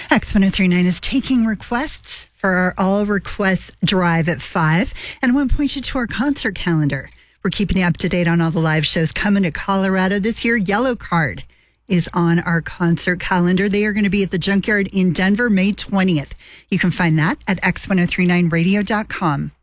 X1039 is taking requests for our All Requests Drive at 5. And I want to point you to our concert calendar. We're keeping you up to date on all the live shows coming to Colorado this year. Yellow Card is on our concert calendar. They are going to be at the Junkyard in Denver, May 20th. You can find that at x1039radio.com.